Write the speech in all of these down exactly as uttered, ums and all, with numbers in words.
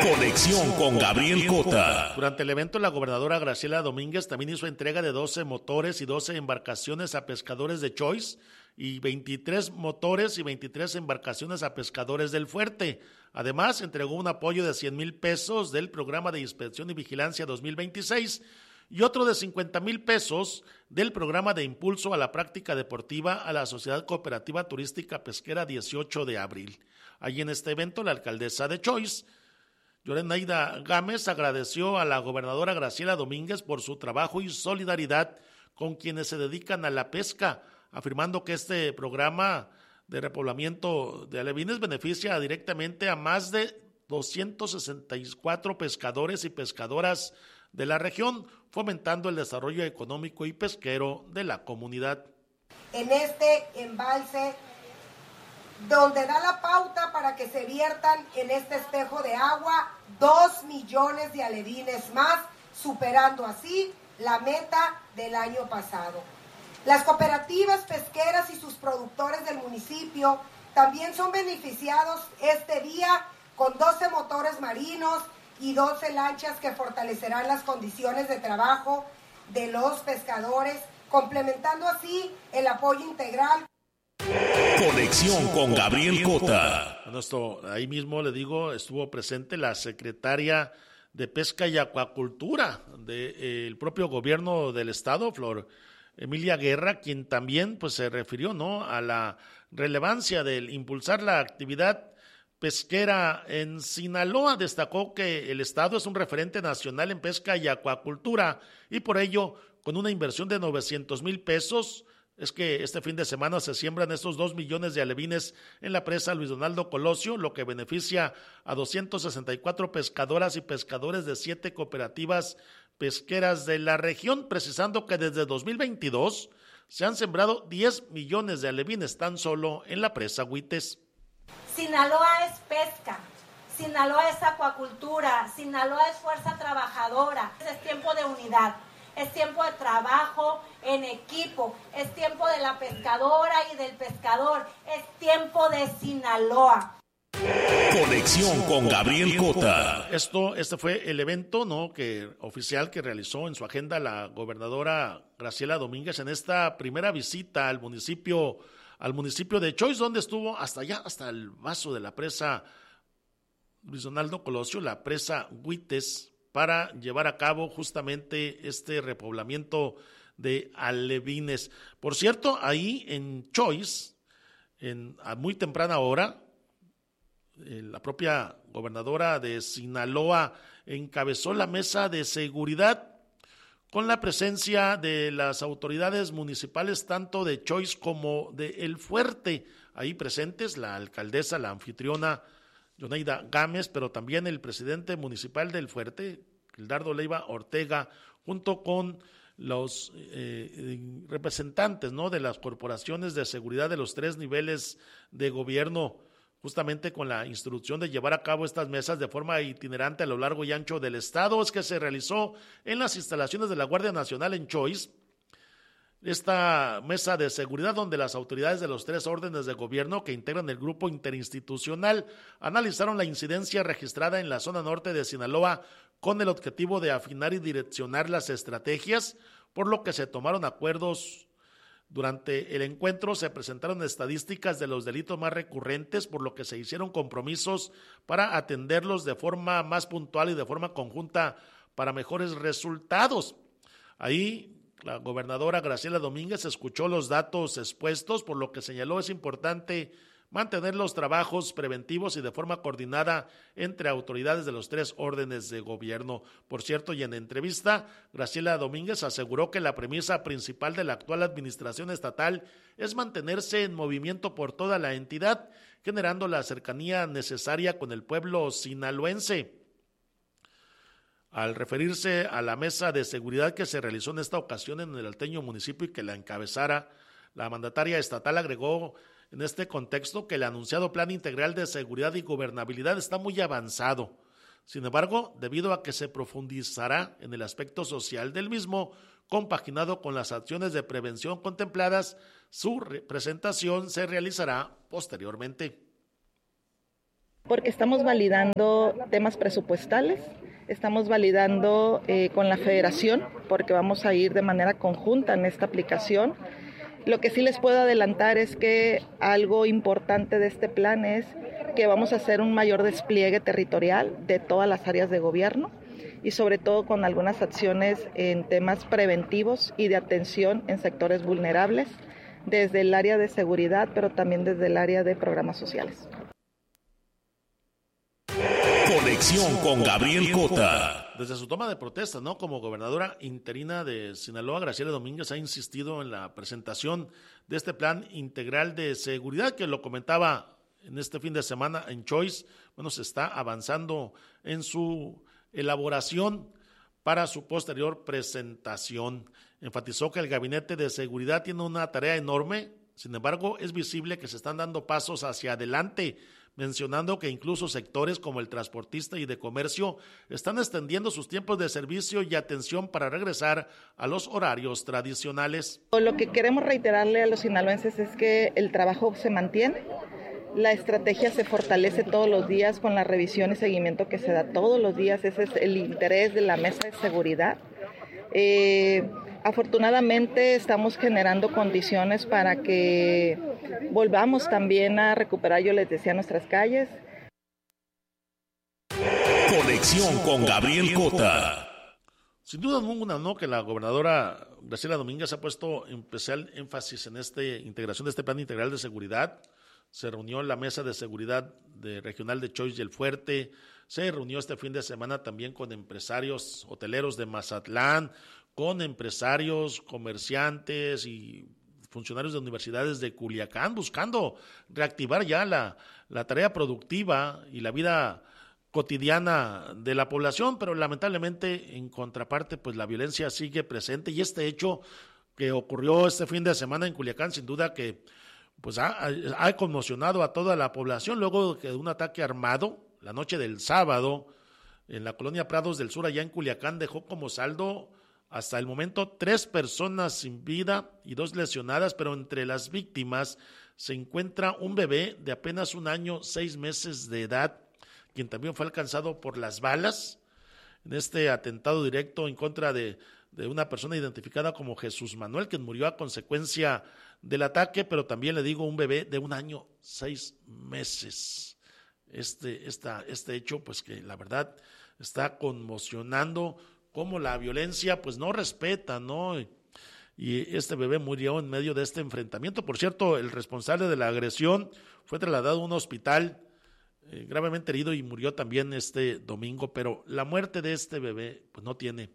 Conexión con Gabriel Cota. Durante el evento, la gobernadora Graciela Domínguez también hizo entrega de doce motores y doce embarcaciones a pescadores de Choice y veintitrés motores y veintitrés embarcaciones a pescadores del Fuerte. Además, entregó un apoyo de cien mil pesos del Programa de Inspección y Vigilancia dos mil veintiséis y otro de cincuenta mil pesos del Programa de Impulso a la Práctica Deportiva a la Sociedad Cooperativa Turística Pesquera dieciocho de abril. Allí en este evento, la alcaldesa de Choice, Yorenaida Gámez, agradeció a la gobernadora Graciela Domínguez por su trabajo y solidaridad con quienes se dedican a la pesca, afirmando que este programa de repoblamiento de alevines beneficia directamente a más de doscientos sesenta y cuatro pescadores y pescadoras de la región, fomentando el desarrollo económico y pesquero de la comunidad. En este embalse, donde da la pauta para que se viertan en este espejo de agua dos millones de alevines más, superando así la meta del año pasado. Las cooperativas pesqueras y sus productores del municipio también son beneficiados este día con doce motores marinos y doce lanchas que fortalecerán las condiciones de trabajo de los pescadores, complementando así el apoyo integral. Conexión con Gabriel Cota. Bueno, esto, ahí mismo le digo, estuvo presente la secretaria de Pesca y Acuacultura del propio gobierno del estado, Flor Emilia Guerra, quien también pues se refirió, ¿no?, a la relevancia del impulsar la actividad pesquera en Sinaloa. Destacó que el estado es un referente nacional en pesca y acuacultura y por ello, con una inversión de novecientos mil pesos, es que este fin de semana se siembran estos dos millones de alevines en la presa Luis Donaldo Colosio, lo que beneficia a doscientos sesenta y cuatro pescadoras y pescadores de siete cooperativas pesqueras de la región, precisando que desde dos mil veintidós se han sembrado diez millones de alevines tan solo en la presa Huites. Sinaloa es pesca, Sinaloa es acuacultura, Sinaloa es fuerza trabajadora, es tiempo de unidad. Es tiempo de trabajo en equipo, es tiempo de la pescadora y del pescador, es tiempo de Sinaloa. Conexión con Gabriel Cota. Esto, este fue el evento, ¿no?, que oficial que realizó en su agenda la gobernadora Graciela Domínguez en esta primera visita al municipio, al municipio de Choice, donde estuvo hasta allá, hasta el vaso de la presa Luis Donaldo Colosio, la presa Huites, para llevar a cabo justamente este repoblamiento de alevines. Por cierto, ahí en Choice, en, a muy temprana hora, eh, la propia gobernadora de Sinaloa encabezó la mesa de seguridad con la presencia de las autoridades municipales tanto de Choice como de El Fuerte. Ahí presentes la alcaldesa, la anfitriona Yoneida Gámez, pero también el presidente municipal del Fuerte, Gildardo Leiva Ortega, junto con los eh, representantes, ¿no?, de las corporaciones de seguridad de los tres niveles de gobierno, justamente con la instrucción de llevar a cabo estas mesas de forma itinerante a lo largo y ancho del estado. Es que se realizó en las instalaciones de la Guardia Nacional en Choice esta mesa de seguridad, donde las autoridades de los tres órdenes de gobierno que integran el grupo interinstitucional analizaron la incidencia registrada en la zona norte de Sinaloa con el objetivo de afinar y direccionar las estrategias, por lo que se tomaron acuerdos. Durante el encuentro se presentaron estadísticas de los delitos más recurrentes, por lo que se hicieron compromisos para atenderlos de forma más puntual y de forma conjunta para mejores resultados. Ahí la gobernadora Graciela Domínguez escuchó los datos expuestos, por lo que señaló es importante mantener los trabajos preventivos y de forma coordinada entre autoridades de los tres órdenes de gobierno. Por cierto, y en entrevista, Graciela Domínguez aseguró que la premisa principal de la actual administración estatal es mantenerse en movimiento por toda la entidad, generando la cercanía necesaria con el pueblo sinaloense. Al referirse a la mesa de seguridad que se realizó en esta ocasión en el alteño municipio y que la encabezara, la mandataria estatal agregó en este contexto que el anunciado Plan Integral de Seguridad y Gobernabilidad está muy avanzado. Sin embargo, debido a que se profundizará en el aspecto social del mismo, compaginado con las acciones de prevención contempladas, su presentación se realizará posteriormente. Porque estamos validando temas presupuestales, estamos validando eh, con la federación, porque vamos a ir de manera conjunta en esta aplicación. Lo que sí les puedo adelantar es que algo importante de este plan es que vamos a hacer un mayor despliegue territorial de todas las áreas de gobierno y sobre todo con algunas acciones en temas preventivos y de atención en sectores vulnerables, desde el área de seguridad, pero también desde el área de programas sociales. Conexión con Gabriel Cota. Desde su toma de protesta, ¿no? Como gobernadora interina de Sinaloa, Graciela Domínguez ha insistido en la presentación de este plan integral de seguridad que lo comentaba en este fin de semana en Choice. Bueno, se está avanzando en su elaboración para su posterior presentación. Enfatizó que el Gabinete de Seguridad tiene una tarea enorme, sin embargo, es visible que se están dando pasos hacia adelante, mencionando que incluso sectores como el transportista y de comercio están extendiendo sus tiempos de servicio y atención para regresar a los horarios tradicionales. Lo que queremos reiterarle a los sinaloenses es que el trabajo se mantiene, la estrategia se fortalece todos los días con la revisión y seguimiento que se da todos los días. Ese es el interés de la mesa de seguridad. Eh, afortunadamente estamos generando condiciones para que volvamos también a recuperar, yo les decía, nuestras calles. Conexión con Gabriel Cota. Sin duda alguna, ¿no?, que la gobernadora Graciela Domínguez ha puesto especial énfasis en esta integración de este plan integral de seguridad. Se reunió en la mesa de seguridad de regional de Choice y El Fuerte. Se reunió este fin de semana también con empresarios hoteleros de Mazatlán, con empresarios, comerciantes y funcionarios de universidades de Culiacán, buscando reactivar ya la, la tarea productiva y la vida cotidiana de la población, pero lamentablemente en contraparte pues la violencia sigue presente y este hecho que ocurrió este fin de semana en Culiacán sin duda que pues ha, ha conmocionado a toda la población luego de un ataque armado la noche del sábado en la colonia Prados del Sur allá en Culiacán dejó como saldo hasta el momento tres personas sin vida y dos lesionadas, pero entre las víctimas se encuentra un bebé de apenas un año, seis meses de edad, quien también fue alcanzado por las balas en este atentado directo en contra de, de una persona identificada como Jesús Manuel, quien murió a consecuencia del ataque, pero también le digo un bebé de un año, seis meses. Este, esta, este hecho, pues que la verdad está conmocionando cómo la violencia pues no respeta, ¿no? Y este bebé murió en medio de este enfrentamiento. Por cierto, el responsable de la agresión fue trasladado a un hospital eh, gravemente herido y murió también este domingo, pero la muerte de este bebé pues no tiene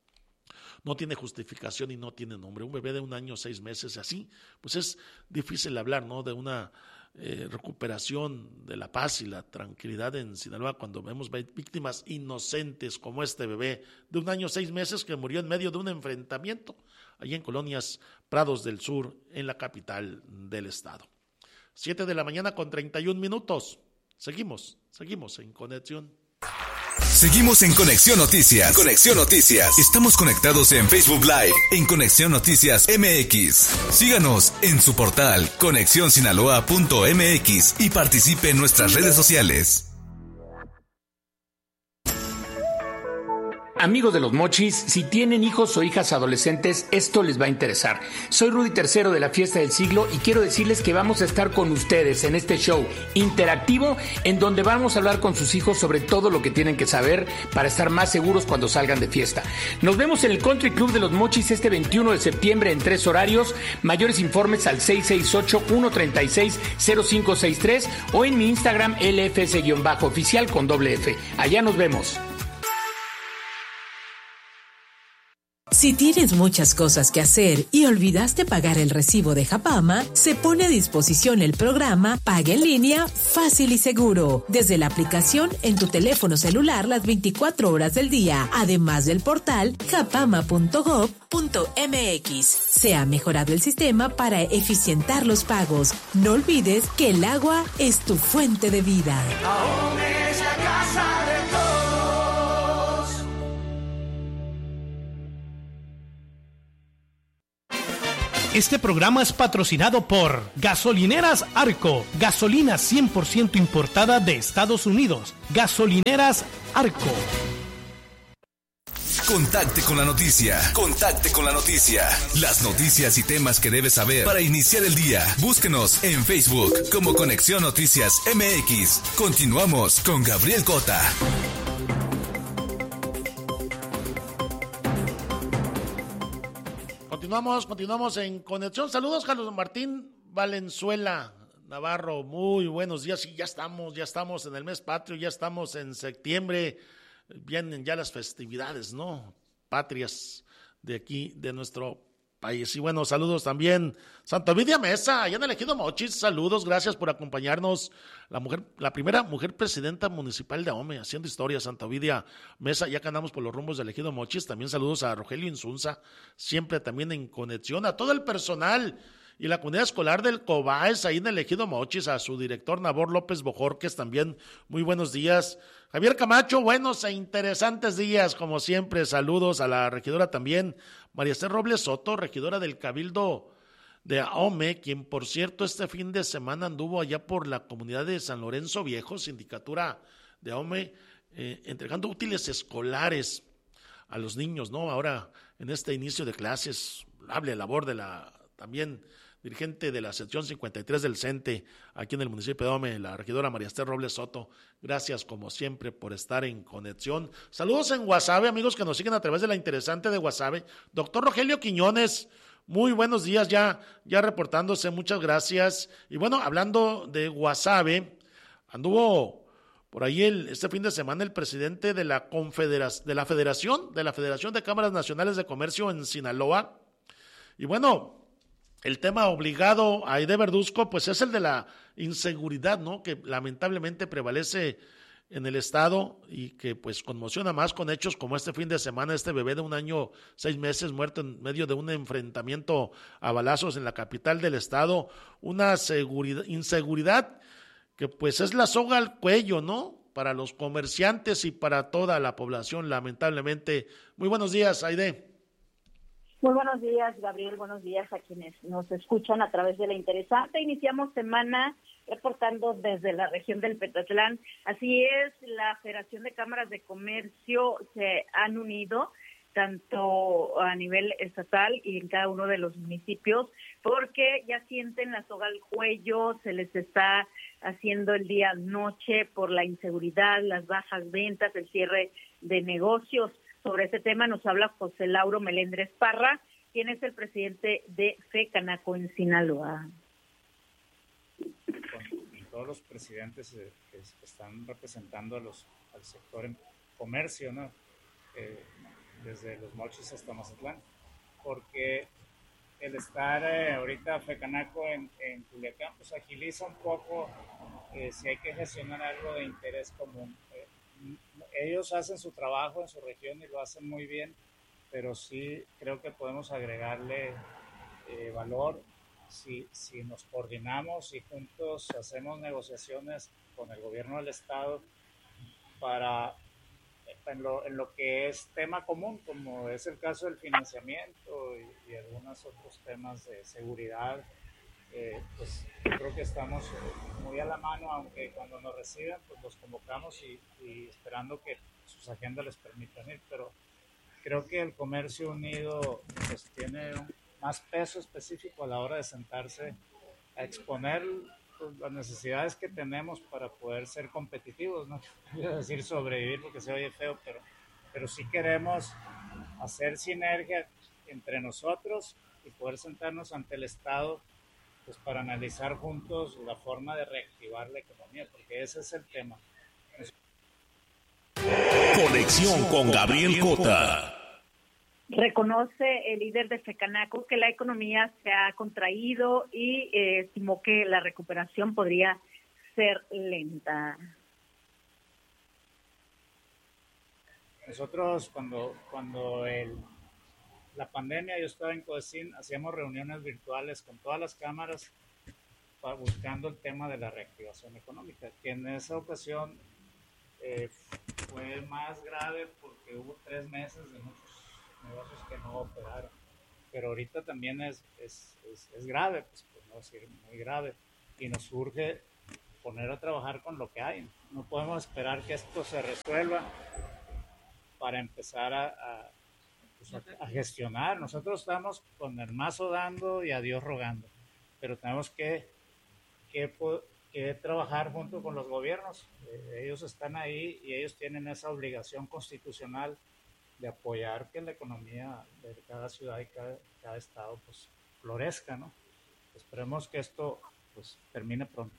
no tiene justificación y no tiene nombre. Un bebé de un año, seis meses, así, pues es difícil hablar, ¿no?, de una eh, recuperación de la paz y la tranquilidad en Sinaloa cuando vemos víctimas inocentes como este bebé de un año, seis meses que murió en medio de un enfrentamiento allí en Colonias Prados del Sur, en la capital del estado. Siete de la mañana con treinta y un minutos. Seguimos, seguimos en Conexión. Seguimos en Conexión Noticias. Conexión Noticias. Estamos conectados en Facebook Live, en Conexión Noticias M X. Síganos en su portal conexión sinaloa punto m x y participe en nuestras redes sociales. Amigos de los Mochis, si tienen hijos o hijas adolescentes, esto les va a interesar. Soy Rudy Tercero de la Fiesta del Siglo y quiero decirles que vamos a estar con ustedes en este show interactivo en donde vamos a hablar con sus hijos sobre todo lo que tienen que saber para estar más seguros cuando salgan de fiesta. Nos vemos en el Country Club de los Mochis este veintiuno de septiembre en tres horarios. Mayores informes al seis seis ocho, uno tres seis, cero cinco seis tres o en mi Instagram L F S-oficial con doble F. Allá nos vemos. Si tienes muchas cosas que hacer y olvidaste pagar el recibo de Japama, se pone a disposición el programa Paga en Línea Fácil y Seguro, desde la aplicación en tu teléfono celular las veinticuatro horas del día, además del portal japama punto gob punto m x. Se ha mejorado el sistema para eficientar los pagos. No olvides que el agua es tu fuente de vida. Aún es la casa de todos. Este programa es patrocinado por Gasolineras Arco, gasolina cien por ciento importada de Estados Unidos. Gasolineras Arco. Contacte con la noticia. Contacte con la noticia. Las noticias y temas que debes saber para iniciar el día. Búsquenos en Facebook como Conexión Noticias M X. Continuamos con Gabriel Cota. Continuamos, continuamos en Conexión. Saludos, Carlos Martín Valenzuela Navarro. Muy buenos días. Sí, ya estamos, ya estamos en el mes patrio, ya estamos en septiembre. Vienen ya las festividades, ¿no? Patrias de aquí, de nuestro país. Y bueno, saludos también. Santa Ovidia Mesa, allá en el Ejido Mochis. Saludos, gracias por acompañarnos. La mujer, la primera mujer presidenta municipal de Ahome, haciendo historia, Santa Ovidia Mesa. Ya que andamos por los rumbos del Ejido Mochis. También saludos a Rogelio Insunza, siempre también en conexión. A todo el personal y la comunidad escolar del Cobaes, ahí en el Ejido Mochis, a su director Nabor López Bojorques, también muy buenos días. Javier Camacho, buenos e interesantes días, como siempre. Saludos a la regidora también, María Esther Robles Soto, regidora del Cabildo de Ahome, quien por cierto este fin de semana anduvo allá por la comunidad de San Lorenzo Viejo, sindicatura de Ahome, eh, entregando útiles escolares a los niños, ¿no? Ahora, en este inicio de clases, hable labor de la también dirigente de la sección cincuenta y tres del CENTE, aquí en el municipio de Ahome, la regidora María Esther Robles Soto. Gracias, como siempre, por estar en conexión. Saludos en Guasave, amigos que nos siguen a través de la interesante de Guasave. Doctor Rogelio Quiñones, muy buenos días, ya, ya reportándose, muchas gracias. Y bueno, hablando de Guasave, anduvo por ahí el, este fin de semana el presidente de la Confederación, de la Federación, de la Federación de Cámaras Nacionales de Comercio en Sinaloa. Y bueno, el tema obligado a Aide Verduzco, pues es el de la inseguridad, ¿no? Que lamentablemente prevalece en el estado y que pues conmociona más con hechos como este fin de semana, este bebé de un año, seis meses, muerto en medio de un enfrentamiento a balazos en la capital del estado. Una seguridad, inseguridad que pues es la soga al cuello, ¿no? Para los comerciantes y para toda la población, lamentablemente. Muy buenos días, Aide. Muy buenos días, Gabriel. Buenos días a quienes nos escuchan a través de la interesante. Iniciamos semana reportando desde la región del Petatlán. Así es, la Federación de Cámaras de Comercio se han unido tanto a nivel estatal y en cada uno de los municipios, porque ya sienten la soga al cuello, se les está haciendo el día noche por la inseguridad, las bajas ventas, el cierre de negocios. Sobre este tema nos habla José Lauro Melendres Parra, quien es el presidente de FECANACO en Sinaloa. Con todos los presidentes eh, que están representando a los, al sector en comercio, ¿no? Eh, desde Los Mochis hasta Mazatlán, porque el estar eh, ahorita FECANACO en, en Culiacán pues agiliza un poco eh, si hay que gestionar algo de interés común. Eh, ellos hacen su trabajo en su región y lo hacen muy bien, pero sí creo que podemos agregarle eh, valor si, si nos coordinamos y juntos hacemos negociaciones con el gobierno del estado para en lo, en lo que es tema común, como es el caso del financiamiento y, y algunos otros temas de seguridad. Eh, pues creo que estamos muy a la mano, aunque cuando nos reciben pues los convocamos y, y esperando que sus agendas les permitan ir, pero creo que el comercio unido pues tiene un, más peso específico a la hora de sentarse a exponer pues, las necesidades que tenemos para poder ser competitivos, no quiero decir sobrevivir porque se oye feo, pero, pero sí queremos hacer sinergia entre nosotros y poder sentarnos ante el Estado pues para analizar juntos la forma de reactivar la economía, porque ese es el tema. Conexión con Gabriel Cota. Reconoce el líder de FECANACO que la economía se ha contraído y eh, estimó que la recuperación podría ser lenta. Nosotros cuando, cuando el la pandemia, yo estaba en CODECIN, hacíamos reuniones virtuales con todas las cámaras para, buscando el tema de la reactivación económica, que en esa ocasión eh, fue más grave porque hubo tres meses de muchos negocios que no operaron. pero ahorita también es, es, es, es grave, pues, pues no decir muy grave, y nos urge poner a trabajar con lo que hay. No podemos esperar que esto se resuelva para empezar a, a, pues a, a gestionar. Nosotros estamos con el mazo dando y a Dios rogando, pero tenemos que, que, que trabajar junto con los gobiernos. Eh, ellos están ahí y ellos tienen esa obligación constitucional de apoyar que la economía de cada ciudad y cada, cada estado pues florezca, ¿no? Esperemos que esto pues termine pronto.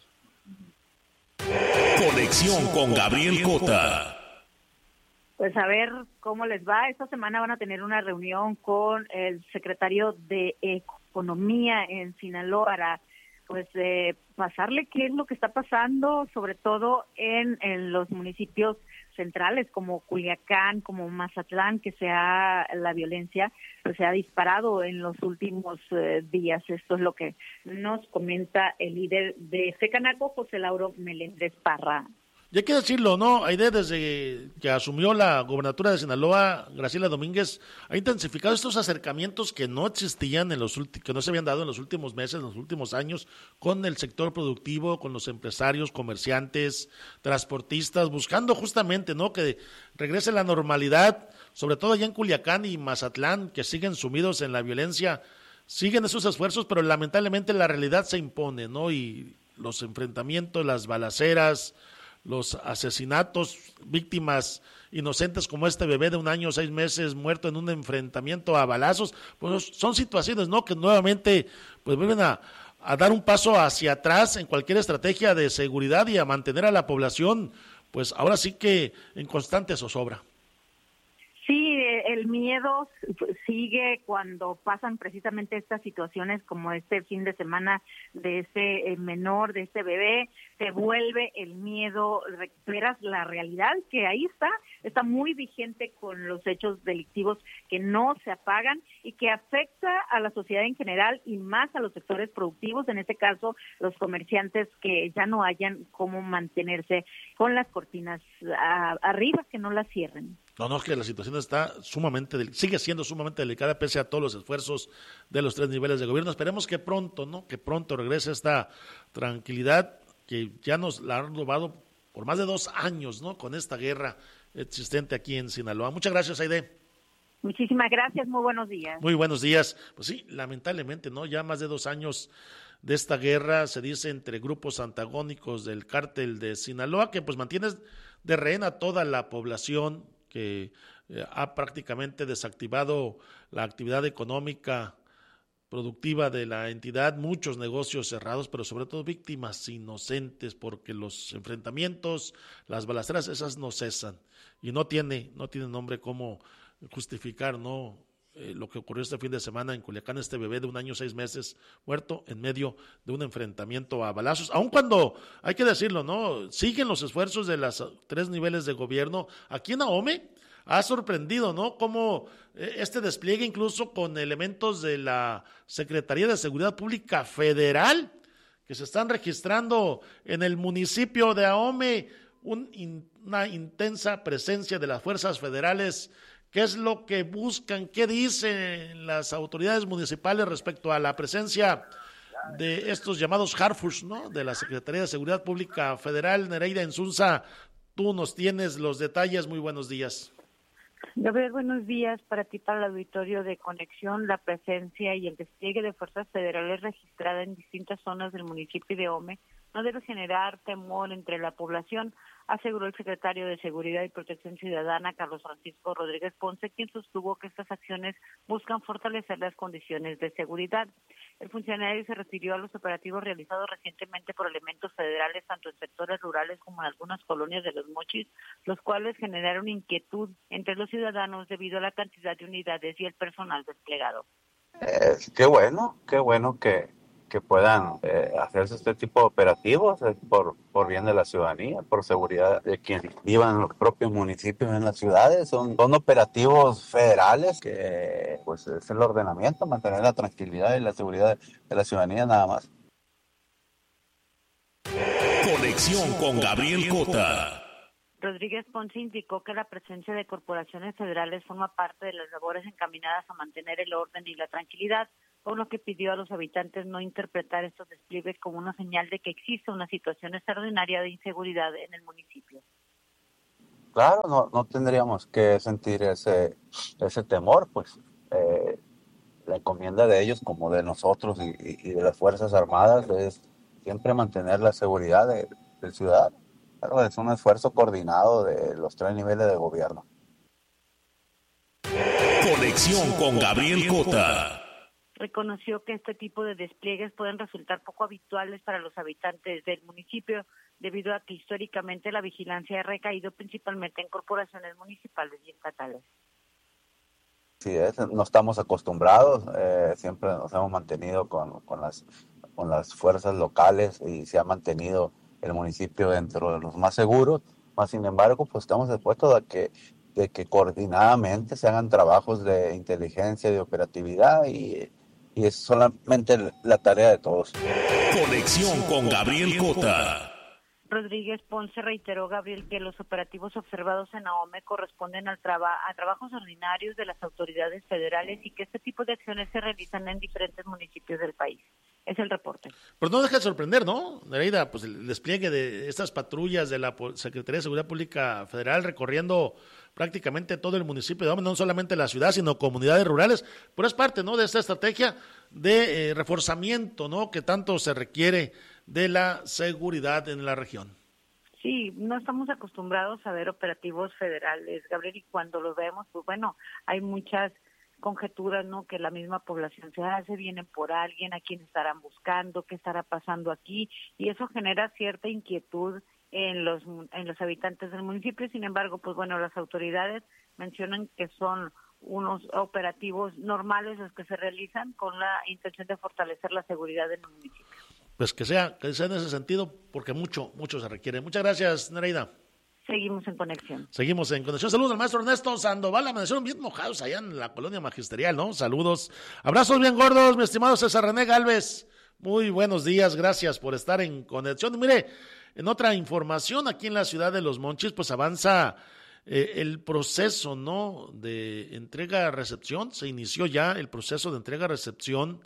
Conexión con Gabriel Cota. Pues a ver cómo les va. Esta semana van a tener una reunión con el secretario de Economía en Sinaloa para pues eh, pasarle qué es lo que está pasando, sobre todo en, en los municipios centrales como Culiacán, como Mazatlán, que se ha, la violencia pues se ha disparado en los últimos eh, días. Esto es lo que nos comenta el líder de FECANACO, José Lauro Meléndez Parra. Y hay que decirlo, ¿no? Aide, desde que asumió la gobernatura de Sinaloa, Graciela Domínguez, ha intensificado estos acercamientos que no existían en los últimos, que no se habían dado en los últimos meses, en los últimos años, con el sector productivo, con los empresarios, comerciantes, transportistas, buscando justamente, ¿no? Que regrese la normalidad, sobre todo allá en Culiacán y Mazatlán, que siguen sumidos en la violencia. Siguen esos esfuerzos, pero lamentablemente la realidad se impone, ¿no? Y los enfrentamientos, las balaceras, los asesinatos, víctimas inocentes como este bebé de un año, seis meses, muerto en un enfrentamiento a balazos, pues son situaciones, ¿no? Que nuevamente pues vuelven a, a dar un paso hacia atrás en cualquier estrategia de seguridad y a mantener a la población, pues ahora sí que en constante zozobra. Sí, el miedo sigue cuando pasan precisamente estas situaciones como este fin de semana de este menor, de este bebé, se vuelve el miedo, recuperas la realidad que ahí está, está muy vigente con los hechos delictivos que no se apagan y que afecta a la sociedad en general y más a los sectores productivos, en este caso los comerciantes que ya no hayan cómo mantenerse con las cortinas a, arriba, que no las cierren. No, no, es que la situación está sumamente, sigue siendo sumamente delicada pese a todos los esfuerzos de los tres niveles de gobierno. Esperemos que pronto, ¿no? Que pronto regrese esta tranquilidad que ya nos la han robado por más de dos años, ¿no? Con esta guerra existente aquí en Sinaloa. Muchas gracias, Aide. Muchísimas gracias, muy buenos días. Muy buenos días. Pues sí, lamentablemente, ¿no? Ya más de dos años de esta guerra, se dice, entre grupos antagónicos del cártel de Sinaloa, que pues mantiene de rehén a toda la población, que eh, ha prácticamente desactivado la actividad económica productiva de la entidad, muchos negocios cerrados, pero sobre todo víctimas inocentes, porque los enfrentamientos, las balaceras, esas no cesan, y no tiene, no tiene nombre cómo justificar, ¿no? Eh, lo que ocurrió este fin de semana en Culiacán, este bebé de un año, seis meses, muerto en medio de un enfrentamiento a balazos, aun cuando, hay que decirlo, ¿no? Siguen los esfuerzos de los tres niveles de gobierno. Aquí en Ahome ha sorprendido, ¿no? Cómo eh, este despliegue incluso con elementos de la Secretaría de Seguridad Pública Federal, que se están registrando en el municipio de Ahome, un, in, una intensa presencia de las fuerzas federales. ¿Qué es lo que buscan? ¿Qué dicen las autoridades municipales respecto a la presencia de estos llamados Harfush, ¿no? De la Secretaría de Seguridad Pública Federal? Nereida Insunza, tú nos tienes los detalles. Muy buenos días. Gabriel, buenos días para ti, para el auditorio de Conexión. La presencia y el despliegue de fuerzas federales registrada en distintas zonas del municipio de Ahome no debe generar temor entre la población, aseguró el secretario de Seguridad y Protección Ciudadana, Carlos Francisco Rodríguez Ponce, quien sostuvo que estas acciones buscan fortalecer las condiciones de seguridad. El funcionario se refirió a los operativos realizados recientemente por elementos federales, tanto en sectores rurales como en algunas colonias de Los Mochis, los cuales generaron inquietud entre los ciudadanos debido a la cantidad de unidades y el personal desplegado. Eh, qué bueno, qué bueno que que puedan eh, hacerse este tipo de operativos eh, por, por bien de la ciudadanía, por seguridad de quienes vivan en los propios municipios, en las ciudades. Son, son operativos federales que pues es el ordenamiento, mantener la tranquilidad y la seguridad de la ciudadanía nada más. Conexión con Gabriel Cota. Rodríguez Ponce indicó que la presencia de corporaciones federales forma parte de las labores encaminadas a mantener el orden y la tranquilidad, por lo que pidió a los habitantes no interpretar estos despliegues como una señal de que existe una situación extraordinaria de inseguridad en el municipio. Claro, no, no tendríamos que sentir ese, ese temor, pues eh, la encomienda de ellos como de nosotros y, y de las Fuerzas Armadas es siempre mantener la seguridad de, del ciudadano. Claro, es un esfuerzo coordinado de los tres niveles de gobierno. Conexión con Gabriel Cota. Reconoció que este tipo de despliegues pueden resultar poco habituales para los habitantes del municipio, debido a que históricamente la vigilancia ha recaído principalmente en corporaciones municipales y estatales. Sí, es, no estamos acostumbrados, eh, siempre nos hemos mantenido con, con, las, con las fuerzas locales y se ha mantenido el municipio dentro de los más seguros, más sin embargo, pues estamos dispuestos a que, de que coordinadamente se hagan trabajos de inteligencia, de operatividad y, y es solamente la tarea de todos. Conexión con Gabriel Cota. Rodríguez Ponce reiteró, Gabriel, que los operativos observados en Ahome corresponden al traba- a trabajos ordinarios de las autoridades federales y que este tipo de acciones se realizan en diferentes municipios del país. Es el reporte. Pero no deja de sorprender, ¿no, Nereida? Pues el despliegue de estas patrullas de la Secretaría de Seguridad Pública Federal recorriendo prácticamente todo el municipio de Ahome, no solamente la ciudad, sino comunidades rurales, pero es parte, ¿no?, de esta estrategia de eh, reforzamiento, ¿no?, que tanto se requiere de la seguridad en la región. Sí, no estamos acostumbrados a ver operativos federales, Gabriel, y cuando los vemos, pues bueno, hay muchas conjeturas, ¿no?, que la misma población se hace, vienen por alguien, a quién estarán buscando, qué estará pasando aquí, y eso genera cierta inquietud en los en los habitantes del municipio. Sin embargo, pues bueno, las autoridades mencionan que son unos operativos normales los que se realizan con la intención de fortalecer la seguridad en el municipio. Pues que sea, que sea en ese sentido, porque mucho, mucho se requiere. Muchas gracias, Nereida. Seguimos en conexión. Seguimos en conexión. Saludos al maestro Ernesto Sandoval. Amanecieron bien mojados allá en la colonia magisterial, ¿no? Saludos. Abrazos bien gordos, mi estimado César René Galvez. Muy buenos días, gracias por estar en conexión. Y mire, en otra información, aquí en la ciudad de Los Mochis, pues avanza eh, el proceso, ¿no?, de entrega-recepción. Se inició ya el proceso de entrega-recepción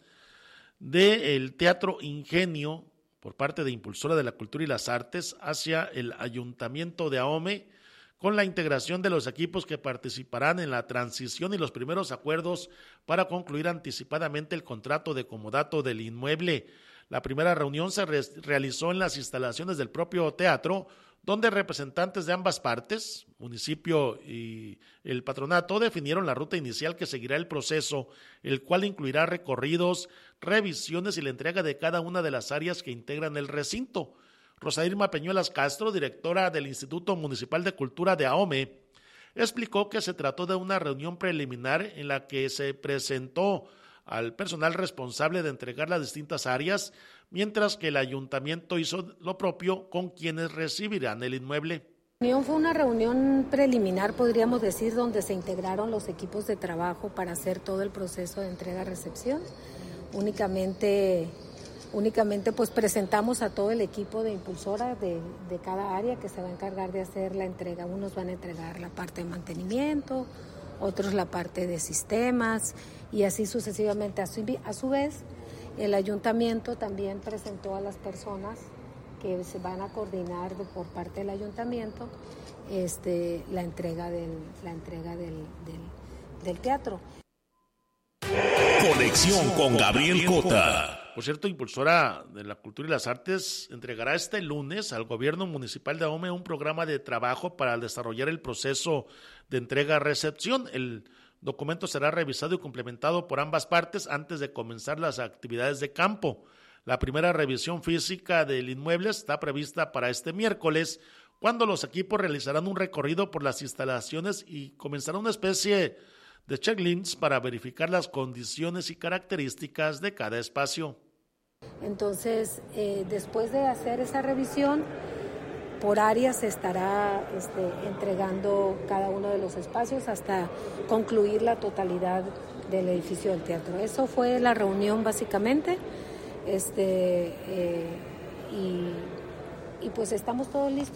del Teatro Ingenio por parte de Impulsora de la Cultura y las Artes hacia el Ayuntamiento de Ahome, con la integración de los equipos que participarán en la transición y los primeros acuerdos para concluir anticipadamente el contrato de comodato del inmueble. La primera reunión se re- realizó en las instalaciones del propio teatro, donde representantes de ambas partes, municipio y el patronato, definieron la ruta inicial que seguirá el proceso, el cual incluirá recorridos, revisiones y la entrega de cada una de las áreas que integran el recinto. Rosa Irma Peñuelas Castro, directora del Instituto Municipal de Cultura de Ahome, explicó que se trató de una reunión preliminar en la que se presentó al personal responsable de entregar las distintas áreas, mientras que el ayuntamiento hizo lo propio con quienes recibirán el inmueble. La reunión fue una reunión preliminar, podríamos decir, donde se integraron los equipos de trabajo para hacer todo el proceso de entrega-recepción. Únicamente, únicamente pues presentamos a todo el equipo de impulsora de, de cada área que se va a encargar de hacer la entrega. Unos van a entregar la parte de mantenimiento, otros la parte de sistemas y así sucesivamente. A su, a su vez, el ayuntamiento también presentó a las personas que se van a coordinar de, por parte del ayuntamiento este, la entrega del, la entrega del, del, del teatro. Conexión con Gabriel Cota. Por cierto, Impulsora de la Cultura y las Artes entregará este lunes al gobierno municipal de Ahome un programa de trabajo para desarrollar el proceso de entrega-recepción. El documento será revisado y complementado por ambas partes antes de comenzar las actividades de campo. La primera revisión física del inmueble está prevista para este miércoles, cuando los equipos realizarán un recorrido por las instalaciones y comenzará una especie de checklists para verificar las condiciones y características de cada espacio. Entonces, eh, después de hacer esa revisión, por área se estará este, entregando cada uno de los espacios hasta concluir la totalidad del edificio del teatro. Eso fue la reunión básicamente, este, eh, y, y pues estamos todos listos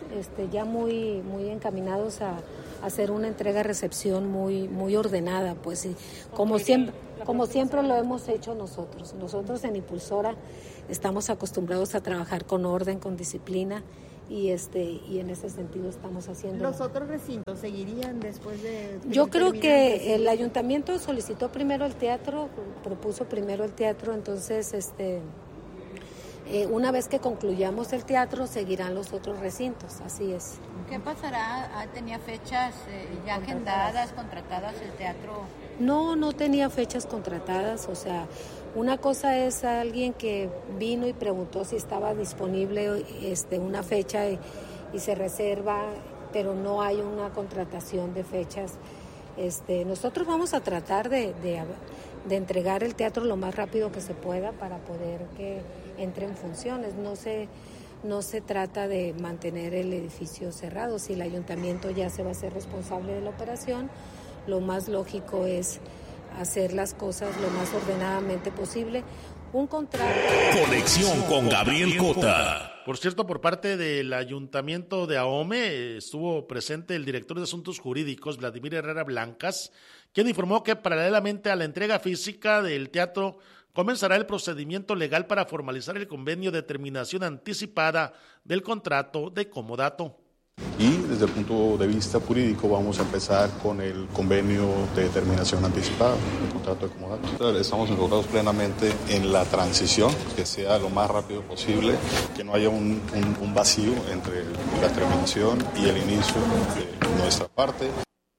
este, ya muy, muy encaminados a, a hacer una entrega-recepción muy, muy ordenada, pues, y como siempre, como siempre lo hemos hecho nosotros. Nosotros en Impulsora estamos acostumbrados a trabajar con orden, con disciplina, y este y en ese sentido estamos haciendo. ¿Los otros recintos seguirían después de...? Yo creo que el ayuntamiento solicitó primero el teatro, propuso primero el teatro, entonces este eh, una vez que concluyamos el teatro seguirán los otros recintos, así es. ¿Qué pasará? ¿Tenía fechas eh, ya agendadas, contratadas el teatro? No, no tenía fechas contratadas, o sea, una cosa es alguien que vino y preguntó si estaba disponible este, una fecha y, y se reserva, pero no hay una contratación de fechas. Este, nosotros vamos a tratar de, de, de entregar el teatro lo más rápido que se pueda para poder que entre en funciones. No se, no se trata de mantener el edificio cerrado. Si el ayuntamiento ya se va a hacer responsable de la operación, lo más lógico es hacer las cosas lo más ordenadamente posible. Un contrato. Conexión con Gabriel Cota. Por cierto, por parte del Ayuntamiento de Ahome estuvo presente el director de Asuntos Jurídicos, Vladimir Herrera Blancas, quien informó que paralelamente a la entrega física del teatro comenzará el procedimiento legal para formalizar el convenio de terminación anticipada del contrato de comodato. Y desde el punto de vista jurídico vamos a empezar con el convenio de terminación anticipada, el contrato de comodato. Estamos enfocados plenamente en la transición, que sea lo más rápido posible, que no haya un, un, un vacío entre la terminación y el inicio de nuestra parte.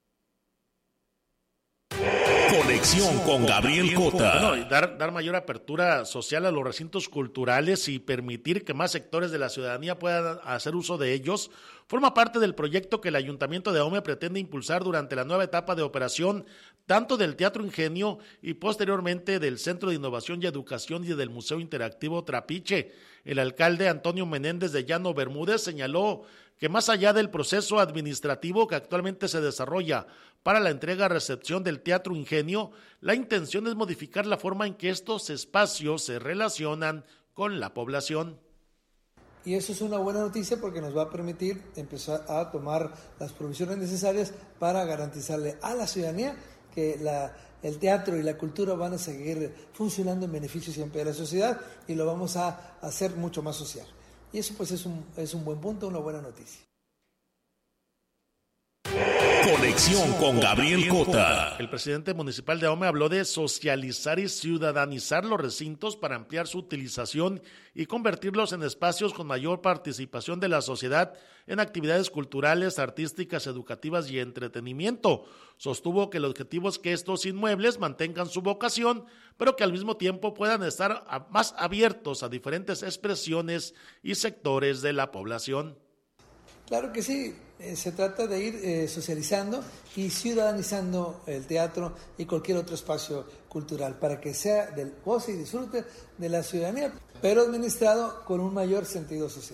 Conexión con Gabriel Cota. Bueno, y dar, dar mayor apertura social a los recintos culturales y permitir que más sectores de la ciudadanía puedan hacer uso de ellos forma parte del proyecto que el Ayuntamiento de Ahome pretende impulsar durante la nueva etapa de operación, tanto del Teatro Ingenio y posteriormente del Centro de Innovación y Educación y del Museo Interactivo Trapiche. El alcalde Antonio Menéndez de Llano Bermúdez señaló que más allá del proceso administrativo que actualmente se desarrolla para la entrega-recepción del Teatro Ingenio, la intención es modificar la forma en que estos espacios se relacionan con la población. Y eso es una buena noticia porque nos va a permitir empezar a tomar las provisiones necesarias para garantizarle a la ciudadanía que la, el teatro y la cultura van a seguir funcionando en beneficio siempre de la sociedad y lo vamos a hacer mucho más social. Y eso pues es un, es un buen punto, una buena noticia. Conexión con Gabriel Cota. El presidente municipal de Ahome habló de socializar y ciudadanizar los recintos para ampliar su utilización y convertirlos en espacios con mayor participación de la sociedad en actividades culturales, artísticas, educativas y entretenimiento. Sostuvo que el objetivo es que estos inmuebles mantengan su vocación, pero que al mismo tiempo puedan estar más abiertos a diferentes expresiones y sectores de la población. Claro que sí, eh, se trata de ir eh, socializando y ciudadanizando el teatro y cualquier otro espacio cultural para que sea del goce y disfrute de la ciudadanía, pero administrado con un mayor sentido social.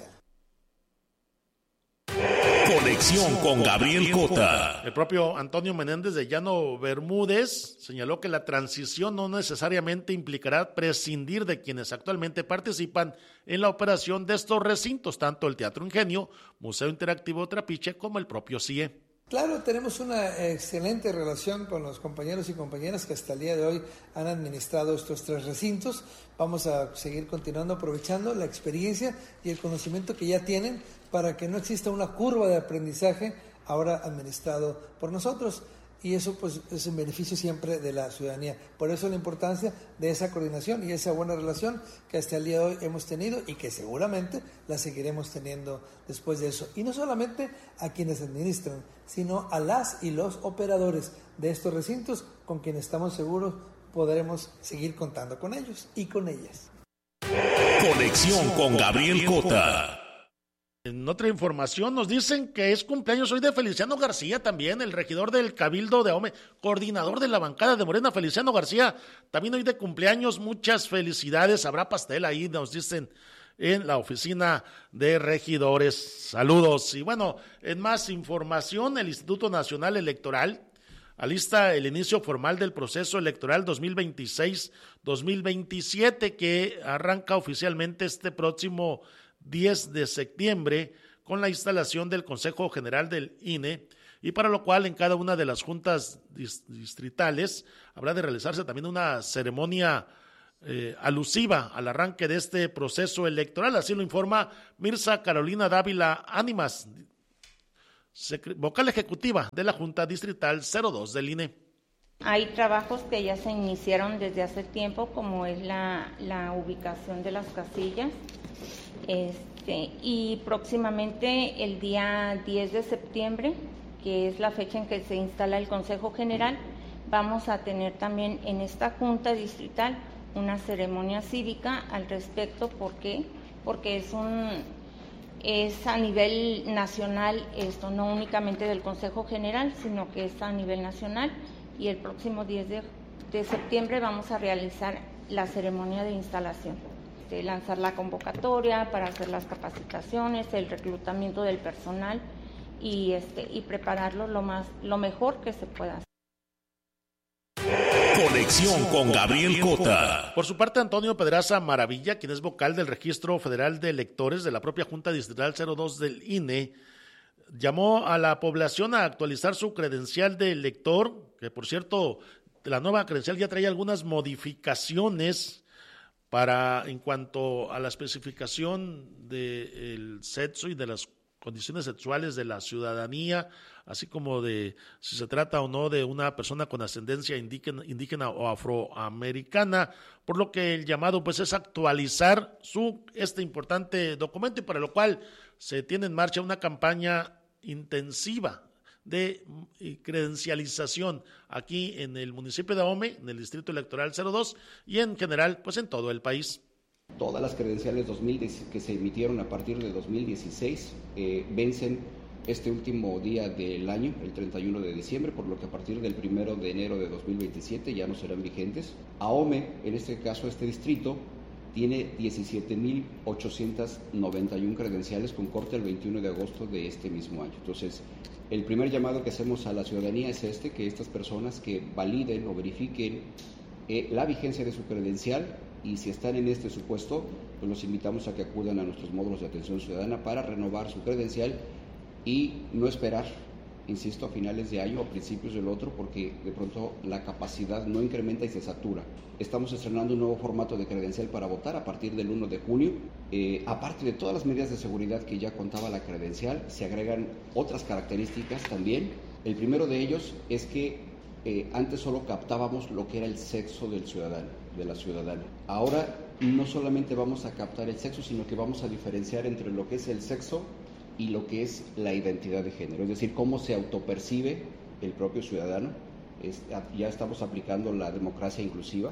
Conexión con Gabriel Cota. El propio Antonio Menéndez de Llano Bermúdez señaló que la transición no necesariamente implicará prescindir de quienes actualmente participan en la operación de estos recintos, tanto el Teatro Ingenio, Museo Interactivo Trapiche, como el propio C I E. Claro, tenemos una excelente relación con los compañeros y compañeras que hasta el día de hoy han administrado estos tres recintos. Vamos a seguir continuando aprovechando la experiencia y el conocimiento que ya tienen para que no exista una curva de aprendizaje ahora administrado por nosotros. Y eso pues es en beneficio siempre de la ciudadanía. Por eso la importancia de esa coordinación y esa buena relación que hasta el día de hoy hemos tenido y que seguramente la seguiremos teniendo después de eso. Y no solamente a quienes administran, sino a las y los operadores de estos recintos con quienes estamos seguros podremos seguir contando con ellos y con ellas. Conexión con Gabriel Cota. En otra información nos dicen que es cumpleaños hoy de Feliciano García también, el regidor del Cabildo de Ahome, coordinador de la bancada de Morena, Feliciano García, también hoy de cumpleaños, muchas felicidades, habrá pastel ahí, nos dicen en la oficina de regidores, saludos. Y bueno, en más información, el Instituto Nacional Electoral alista el inicio formal del proceso electoral dos mil veintiséis dos mil veintisiete que arranca oficialmente este próximo diez de septiembre con la instalación del Consejo General del I N E, y para lo cual en cada una de las juntas distritales habrá de realizarse también una ceremonia eh, alusiva al arranque de este proceso electoral. Así lo informa Mirza Carolina Dávila Ánimas, vocal ejecutiva de la Junta Distrital cero dos del I N E. Hay trabajos que ya se iniciaron desde hace tiempo, como es la, la ubicación de las casillas, este, y próximamente el día diez de septiembre, que es la fecha en que se instala el Consejo General, vamos a tener también en esta Junta Distrital una ceremonia cívica al respecto. ¿Por qué? Porque es un es a nivel nacional esto, no únicamente del Consejo General, sino que es a nivel nacional, y el próximo diez de septiembre vamos a realizar la ceremonia de instalación, de lanzar la convocatoria para hacer las capacitaciones, el reclutamiento del personal y este y prepararlo lo más lo mejor que se pueda hacer. Conexión con Gabriel Cota. Por su parte, Antonio Pedraza Maravilla, quien es vocal del Registro Federal de Electores de la propia Junta Distrital cero dos del I N E, llamó a la población a actualizar su credencial de elector, que por cierto, la nueva credencial ya trae algunas modificaciones para en cuanto a la especificación del sexo y de las condiciones sexuales de la ciudadanía, así como de si se trata o no de una persona con ascendencia indígena, indígena o afroamericana, por lo que el llamado pues es actualizar su este importante documento, y para lo cual se tiene en marcha una campaña intensiva de credencialización aquí en el municipio de Ahome, en el distrito electoral cero dos y en general pues en todo el país. Todas las credenciales dos mil que se emitieron a partir de dos mil dieciséis eh, vencen este último día del año, el treinta y uno de diciembre, por lo que a partir del primero de enero de dos mil veintisiete ya no serán vigentes. Ahome, en este caso este distrito, tiene diecisiete mil ochocientas noventa y una credenciales con corte el veintiuno de agosto de este mismo año. Entonces, el primer llamado que hacemos a la ciudadanía es este, que estas personas que validen o verifiquen eh, la vigencia de su credencial, y si están en este supuesto, pues los invitamos a que acudan a nuestros módulos de atención ciudadana para renovar su credencial y no esperar, insisto, a finales de año o a principios del otro, porque de pronto la capacidad no incrementa y se satura. Estamos estrenando un nuevo formato de credencial para votar a partir del uno de junio. Eh, aparte de todas las medidas de seguridad que ya contaba la credencial, se agregan otras características también. El primero de ellos es que eh, antes solo captábamos lo que era el sexo del ciudadano, de la ciudadana. Ahora no solamente vamos a captar el sexo, sino que vamos a diferenciar entre lo que es el sexo y lo que es la identidad de género, es decir, cómo se autopercibe el propio ciudadano. Es, ya estamos aplicando la democracia inclusiva.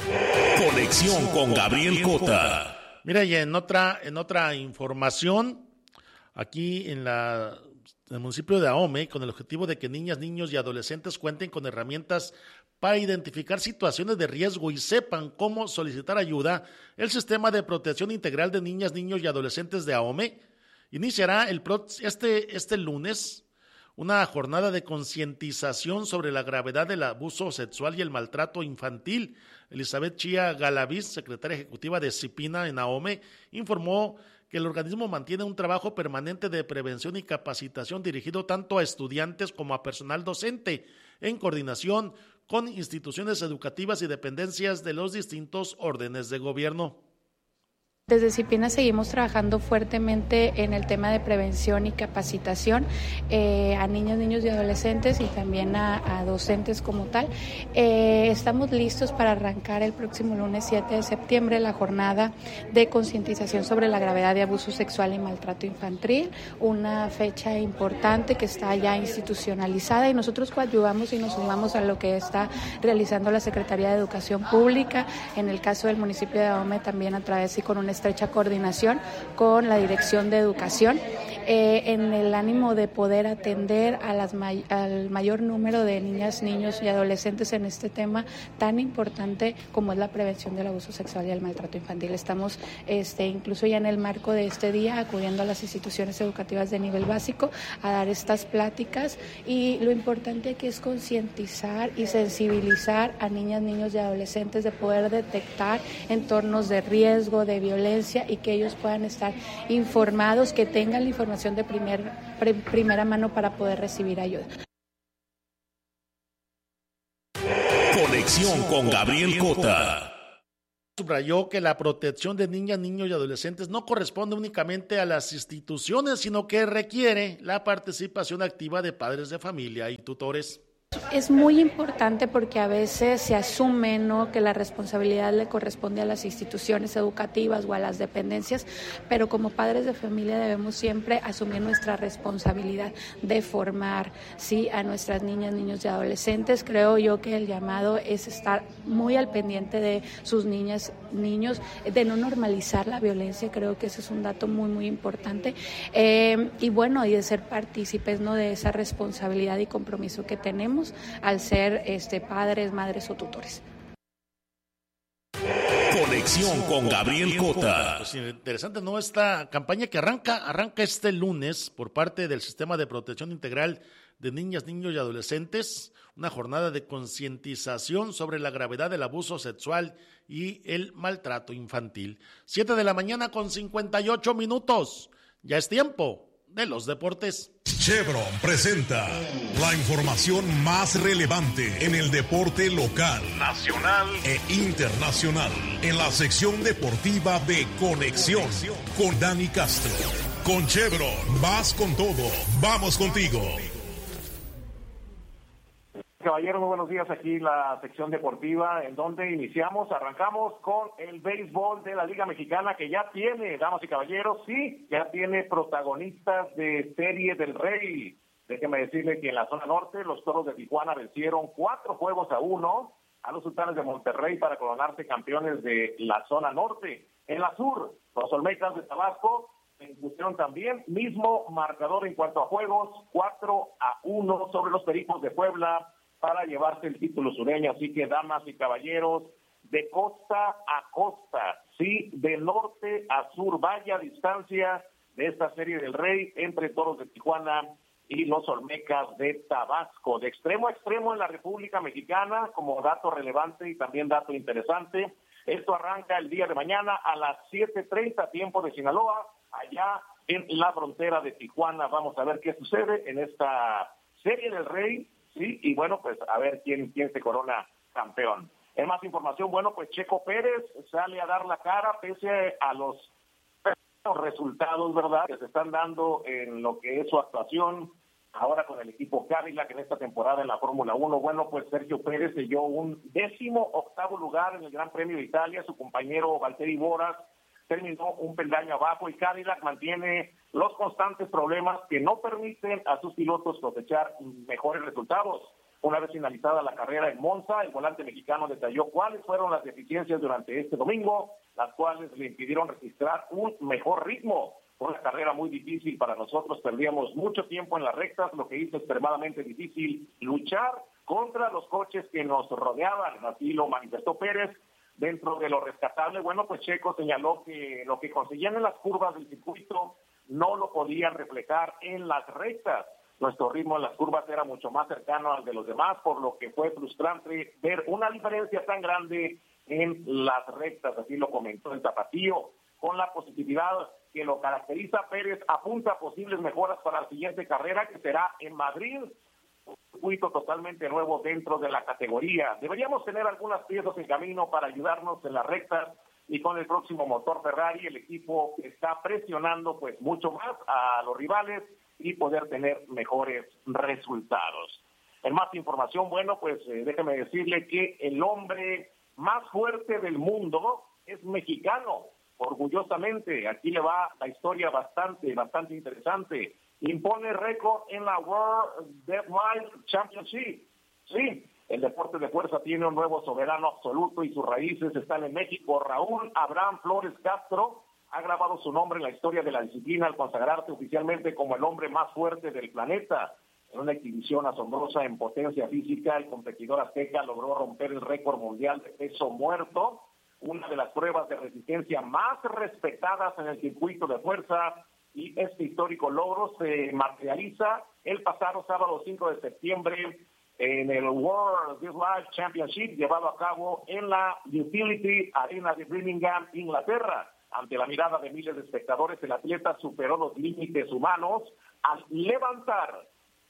Conexión con Gabriel Cota. Mira, y en otra, en otra información, aquí en, la, en el municipio de Ahome, con el objetivo de que niñas, niños y adolescentes cuenten con herramientas para identificar situaciones de riesgo y sepan cómo solicitar ayuda, el Sistema de Protección Integral de Niñas, Niños y Adolescentes de Ahome iniciará el este, este lunes una jornada de concientización sobre la gravedad del abuso sexual y el maltrato infantil. Elizabeth Chía Galaviz, secretaria ejecutiva de CIPINA en Ahome, informó que el organismo mantiene un trabajo permanente de prevención y capacitación dirigido tanto a estudiantes como a personal docente, en coordinación con instituciones educativas y dependencias de los distintos órdenes de gobierno. Desde CIPINA seguimos trabajando fuertemente en el tema de prevención y capacitación eh, a niños, niños y adolescentes, y también a, a docentes como tal. Eh, estamos listos para arrancar el próximo lunes siete de septiembre la jornada de concientización sobre la gravedad de abuso sexual y maltrato infantil, una fecha importante que está ya institucionalizada, y nosotros coadyuvamos y nos sumamos a lo que está realizando la Secretaría de Educación Pública, en el caso del municipio de Ahome también a través y con una estrecha coordinación con la Dirección de Educación, eh, en el ánimo de poder atender a las may- al mayor número de niñas, niños y adolescentes en este tema tan importante como es la prevención del abuso sexual y el maltrato infantil. Estamos este, incluso ya en el marco de este día acudiendo a las instituciones educativas de nivel básico a dar estas pláticas, y lo importante aquí es concientizar y sensibilizar a niñas, niños y adolescentes de poder detectar entornos de riesgo, de violencia, y que ellos puedan estar informados, que tengan la información información de primer, pre, primera mano para poder recibir ayuda. Conexión con Gabriel Cota. Subrayó que la protección de niñas, niños y adolescentes no corresponde únicamente a las instituciones, sino que requiere la participación activa de padres de familia y tutores. Es muy importante porque a veces se asume, ¿no?, que la responsabilidad le corresponde a las instituciones educativas o a las dependencias, pero como padres de familia debemos siempre asumir nuestra responsabilidad de formar, sí, a nuestras niñas, niños y adolescentes. Creo yo que el llamado es estar muy al pendiente de sus niñas, niños, de no normalizar la violencia. Creo que ese es un dato muy, muy importante. Eh, y bueno, y de ser partícipes, ¿no?, de esa responsabilidad y compromiso que tenemos al ser este, padres, madres o tutores. Conexión con Gabriel Cota. Pues interesante, ¿no? Esta campaña que arranca, arranca este lunes por parte del Sistema de Protección Integral de Niñas, Niños y Adolescentes, una jornada de concientización sobre la gravedad del abuso sexual y el maltrato infantil. Siete de la mañana con cincuenta y ocho minutos. Ya es tiempo de los deportes. Chevron presenta la información más relevante en el deporte local, nacional e internacional, en la sección deportiva de Conexión con Dani Castro. Con Chevron, vas con todo, vamos contigo. Caballeros, muy buenos días. Aquí la sección deportiva en donde iniciamos, arrancamos con el béisbol de la Liga Mexicana, que ya tiene, damas y caballeros, sí, ya tiene protagonistas de Serie del Rey. Déjeme decirle que en la zona norte los Toros de Tijuana vencieron cuatro juegos a uno a los Sultanes de Monterrey para coronarse campeones de la zona norte. En la sur, los Olmecas de Tabasco se impusieron también, mismo marcador en cuanto a juegos, cuatro a uno sobre los Pericos de Puebla, para llevarse el título sureño. Así que, damas y caballeros, de costa a costa, sí, de norte a sur, vaya distancia de esta Serie del Rey entre Toros de Tijuana y los Olmecas de Tabasco. De extremo a extremo en la República Mexicana, como dato relevante y también dato interesante, esto arranca el día de mañana a las siete treinta, tiempo de Sinaloa, allá en la frontera de Tijuana. Vamos a ver qué sucede en esta Serie del Rey. Sí, y bueno, pues a ver quién, quién se corona campeón. En más información, bueno, pues Checo Pérez sale a dar la cara pese a los resultados, ¿verdad?, que se están dando en lo que es su actuación ahora con el equipo Cadillac en esta temporada en la Fórmula uno. Bueno, pues Sergio Pérez selló un décimo octavo lugar en el Gran Premio de Italia. Su compañero Valtteri Bottas terminó un peldaño abajo y Cadillac mantiene los constantes problemas que no permiten a sus pilotos cosechar mejores resultados. Una vez finalizada la carrera en Monza, el volante mexicano detalló cuáles fueron las deficiencias durante este domingo, las cuales le impidieron registrar un mejor ritmo. Fue una carrera muy difícil para nosotros, perdíamos mucho tiempo en las rectas, lo que hizo extremadamente difícil luchar contra los coches que nos rodeaban, así lo manifestó Pérez. Dentro de lo rescatable, bueno, pues Checo señaló que lo que conseguían en las curvas del circuito no lo podían reflejar en las rectas. Nuestro ritmo en las curvas era mucho más cercano al de los demás, por lo que fue frustrante ver una diferencia tan grande en las rectas, así lo comentó el tapatío. Con la positividad que lo caracteriza, Pérez apunta a posibles mejoras para la siguiente carrera, que será en Madrid, un circuito totalmente nuevo dentro de la categoría. Deberíamos tener algunas piezas en camino para ayudarnos en las rectas, y con el próximo motor Ferrari el equipo está presionando pues mucho más a los rivales y poder tener mejores resultados. En más información, bueno, pues eh, déjeme decirle que el hombre más fuerte del mundo es mexicano, orgullosamente. Aquí le va la historia bastante, bastante interesante. Impone récord en la World Deadlift Championship. Sí, el deporte de fuerza tiene un nuevo soberano absoluto y sus raíces están en México. Raúl Abraham Flores Castro ha grabado su nombre en la historia de la disciplina al consagrarse oficialmente como el hombre más fuerte del planeta. En una exhibición asombrosa en potencia física, el competidor azteca logró romper el récord mundial de peso muerto, una de las pruebas de resistencia más respetadas en el circuito de fuerza, y este histórico logro se materializa el pasado sábado cinco de septiembre en el World Deadlift Championship llevado a cabo en la Utility Arena de Birmingham, Inglaterra. ante la mirada de miles de espectadores, el atleta superó los límites humanos al levantar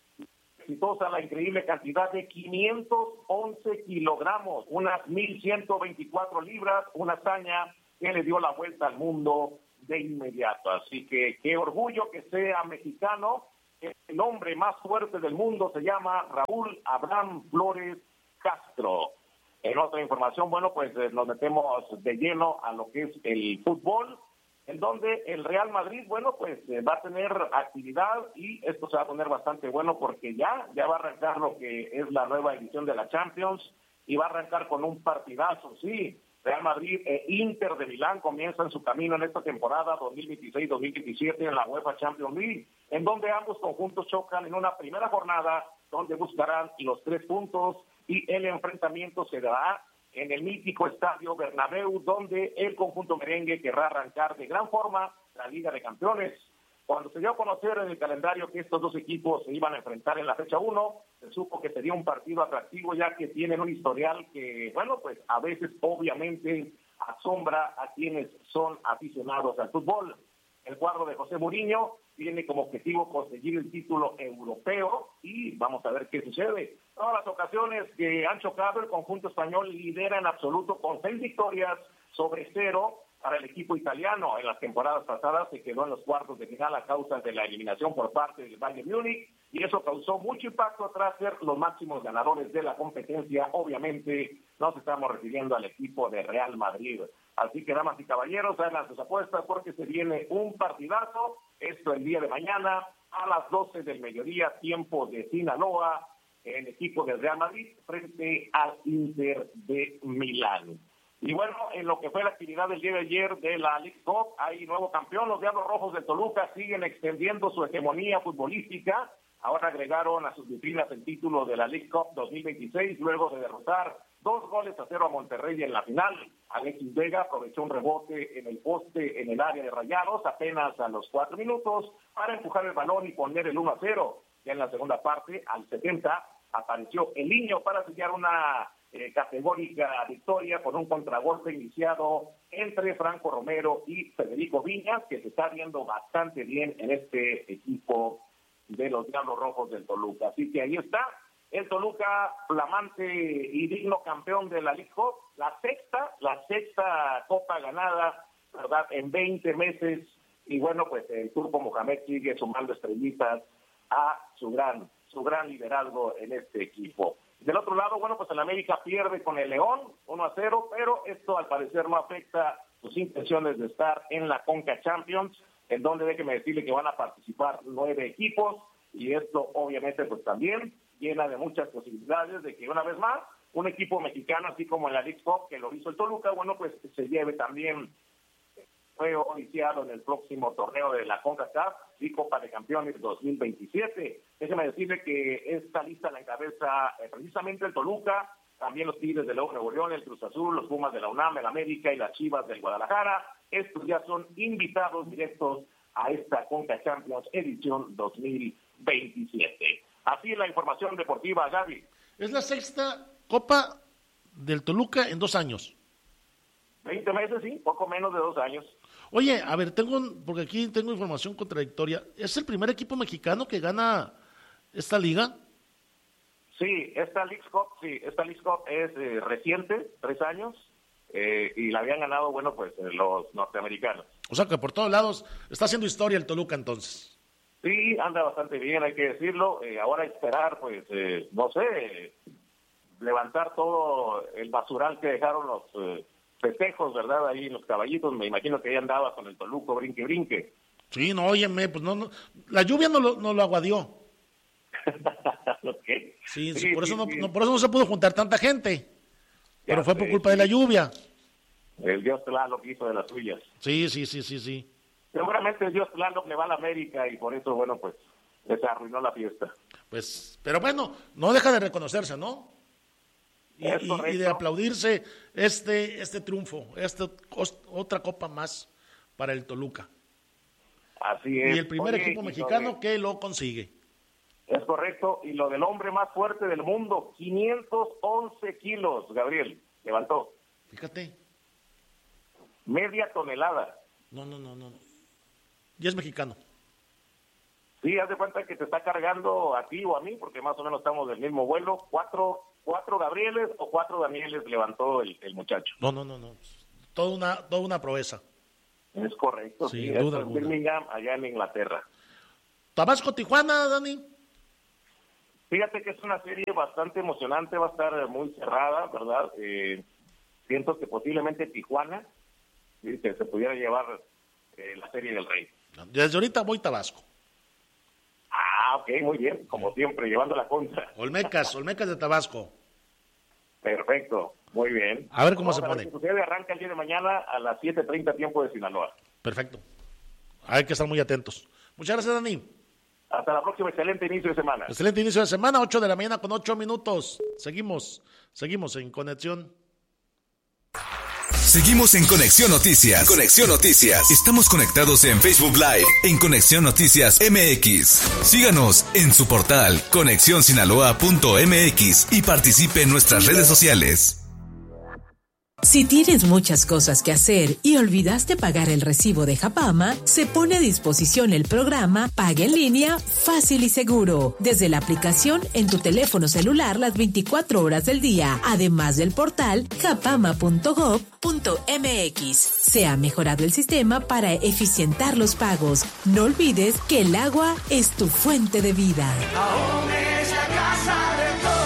exitosa la increíble cantidad de quinientos once kilogramos, unas mil ciento veinticuatro libras, una hazaña que le dio la vuelta al mundo de inmediato. Así que qué orgullo que sea mexicano. El hombre más fuerte del mundo se llama Raúl Abraham Flores Castro. En otra información, bueno, pues eh, nos metemos de lleno a lo que es el fútbol, en donde el Real Madrid, bueno, pues eh, va a tener actividad y esto se va a poner bastante bueno porque ya, ya va a arrancar lo que es la nueva edición de la Champions y va a arrancar con un partidazo, sí. Real Madrid e Inter de Milán comienzan su camino en esta temporada dos mil veintiséis dos mil veintisiete en la UEFA Champions League, en donde ambos conjuntos chocan en una primera jornada donde buscarán los tres puntos y el enfrentamiento se dará en el mítico Estadio Bernabéu, donde el conjunto merengue querrá arrancar de gran forma la Liga de Campeones. Cuando se dio a conocer en el calendario que estos dos equipos se iban a enfrentar en la fecha uno, se supo que sería un partido atractivo ya que tienen un historial que, bueno, pues a veces obviamente asombra a quienes son aficionados al fútbol. El cuadro de José Mourinho tiene como objetivo conseguir el título europeo y vamos a ver qué sucede. Todas las ocasiones que han chocado, el conjunto español lidera en absoluto con seis victorias sobre cero para el equipo italiano. En las temporadas pasadas se quedó en los cuartos de final a causa de la eliminación por parte del Bayern Múnich y eso causó mucho impacto tras ser los máximos ganadores de la competencia. Obviamente nos estamos refiriendo al equipo de Real Madrid. Así que, damas y caballeros, hagan sus apuestas porque se viene un partidazo. Esto el día de mañana a las doce del mediodía, tiempo de Sinaloa, el equipo del Real Madrid frente al Inter de Milán. Y bueno, en lo que fue la actividad del día de ayer de la League Cup, hay nuevo campeón. Los Diablos Rojos de Toluca siguen extendiendo su hegemonía futbolística. Ahora agregaron a sus vitrinas el título de la League Cup dos mil veintiséis, luego de derrotar dos goles a cero a Monterrey en la final. Alexis Vega aprovechó un rebote en el poste en el área de Rayados apenas a los cuatro minutos para empujar el balón y poner el uno a cero. Ya en la segunda parte, al setenta, apareció el niño para sellar una eh, categórica victoria con un contragolpe iniciado entre Franco Romero y Federico Viñas, que se está viendo bastante bien en este equipo de los Diablos Rojos del Toluca. Así que ahí está, el Toluca, flamante y digno campeón de la League Cup, la sexta, la sexta copa ganada, ¿verdad?, en veinte meses, y bueno, pues el Turco Mohamed sigue sumando estrellitas a su gran, su gran liderazgo en este equipo. Del otro lado, bueno, pues el América pierde con el León, uno a cero, pero esto al parecer no afecta sus intenciones de estar en la Conca Champions, en donde déjeme decirle que van a participar nueve equipos, y esto obviamente pues también llena de muchas posibilidades de que una vez más un equipo mexicano, así como en la League Cup, que lo hizo el Toluca, bueno, pues se lleve también, fue iniciado en el próximo torneo de la CONCACAF y Copa de Campeones dos mil veintisiete. Déjeme decirle que esta lista la encabeza eh, precisamente el Toluca, también los Tigres de León, Nuevo León, el Cruz Azul, los Pumas de la UNAM, el América y las Chivas del Guadalajara. Estos ya son invitados directos a esta CONCA Champions edición dos mil veintisiete. Así es la información deportiva, Gaby. Es la sexta Copa del Toluca en dos años. veinte meses, sí, poco menos de dos años. Oye, a ver, tengo, un, porque aquí tengo información contradictoria. ¿Es el primer equipo mexicano que gana esta liga? Sí, esta League Cup, sí, esta League Cup es eh, reciente, tres años, eh, y la habían ganado, bueno, pues eh, los norteamericanos. O sea que por todos lados está haciendo historia el Toluca entonces. Sí, anda bastante bien, hay que decirlo. Eh, ahora esperar, pues, eh, no sé, eh, levantar todo el basural que dejaron los eh, festejos, ¿verdad? Ahí los caballitos, me imagino que ahí andaba con el Toluco, brinque, brinque. Sí, no, óyeme, pues no, no la lluvia no lo, no lo aguadió. Okay. Sí, sí, sí, por, sí, eso no, sí. no, por eso no se pudo juntar tanta gente. Pero Ya fue sé, por culpa sí. de la lluvia. El Dios Tlaloc hizo de las suyas. Sí, sí, sí, sí, sí. Seguramente el Dios Tlaloc le va a la América y por eso, bueno, pues, les arruinó la fiesta. Pues, pero bueno, no deja de reconocerse, ¿no? Y, Es y- correcto. y de aplaudirse este, este triunfo, esta cos- otra copa más para el Toluca. Así es. Y el primer Oye, equipo y lo mexicano de- que lo consigue. Es correcto, y lo del hombre más fuerte del mundo, quinientos once kilos, Gabriel, levantó. Fíjate. Media tonelada. No, no, no, no. Y es mexicano. Sí, haz de cuenta que te está cargando a ti o a mí, porque más o menos estamos del mismo vuelo. Cuatro, cuatro Gabrieles o cuatro Danieles levantó el, el muchacho. No, no, no, no. Toda una, toda una proeza. Es correcto, sí. sí. Duda, es Birmingham, allá en Inglaterra. Tabasco, Tijuana, Dani. Fíjate que es una serie bastante emocionante, va a estar muy cerrada, ¿verdad? Eh, siento que posiblemente Tijuana ¿sí? que se pudiera llevar eh, la serie del Rey. Desde ahorita voy Tabasco. Ah, ok, muy bien, como siempre, llevando la contra. Olmecas, Olmecas de Tabasco. Perfecto, muy bien. A ver cómo Vamos se a pone. Ver si sucede, arranca el día de mañana a las siete treinta tiempo de Sinaloa. Perfecto. Hay que estar muy atentos. Muchas gracias, Dani. Hasta la próxima, excelente inicio de semana. Excelente inicio de semana, ocho de la mañana con ocho minutos. Seguimos, seguimos en conexión. Seguimos en Conexión Noticias. Conexión Noticias. Estamos conectados en Facebook Live, en Conexión Noticias M X. Síganos en su portal conexión sinaloa punto m x y participe en nuestras redes sociales. Si tienes muchas cosas que hacer y olvidaste pagar el recibo de Japama, se pone a disposición el programa Paga en línea fácil y seguro, desde la aplicación en tu teléfono celular las veinticuatro horas del día, además del portal japama punto gob punto m x. Se ha mejorado el sistema para eficientar los pagos. No olvides que el agua es tu fuente de vida. Aún es la casa de todos.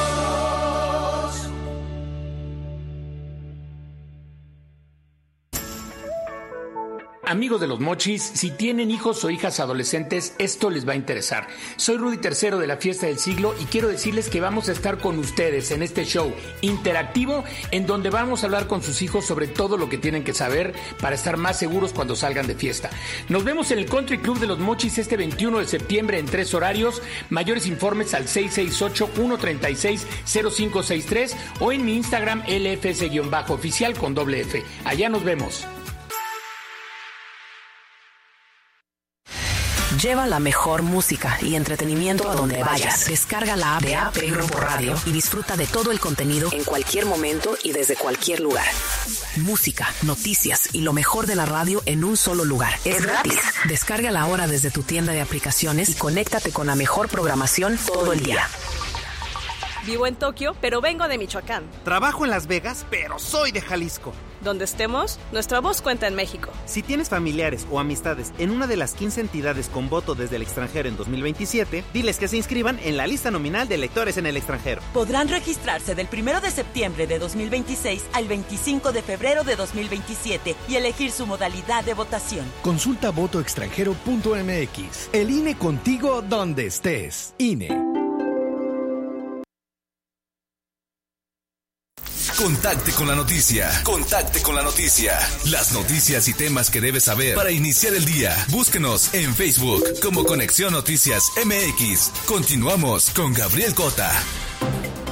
Amigos de los Mochis, si tienen hijos o hijas adolescentes, esto les va a interesar. Soy Rudy Tercero de la Fiesta del Siglo y quiero decirles que vamos a estar con ustedes en este show interactivo en donde vamos a hablar con sus hijos sobre todo lo que tienen que saber para estar más seguros cuando salgan de fiesta. Nos vemos en el Country Club de los Mochis este veintiuno de septiembre en tres horarios. Mayores informes al seis seis ocho, uno tres seis, cero cinco seis tres o en mi Instagram L F S-oficial con doble F. Allá nos vemos. Lleva la mejor música y entretenimiento a donde vayas. Descarga la app de A P Grupo Radio y disfruta de todo el contenido en cualquier momento y desde cualquier lugar. Música, noticias y lo mejor de la radio en un solo lugar. Es gratis. Descárgala ahora desde tu tienda de aplicaciones y conéctate con la mejor programación todo el día. Vivo en Tokio, pero vengo de Michoacán. Trabajo en Las Vegas, pero soy de Jalisco. Donde estemos, nuestra voz cuenta en México. Si tienes familiares o amistades en una de las quince entidades con voto desde el extranjero en dos mil veintisiete, diles que se inscriban en la lista nominal de electores en el extranjero. Podrán registrarse del primero de septiembre de dos mil veintiséis al veinticinco de febrero de dos mil veintisiete y elegir su modalidad de votación. Consulta voto extranjero punto m x. El I N E contigo donde estés. I N E. Contacte con la noticia. Contacte con la noticia. Las noticias y temas que debes saber para iniciar el día. Búsquenos en Facebook como Conexión Noticias M X. Continuamos con Gabriel Cota.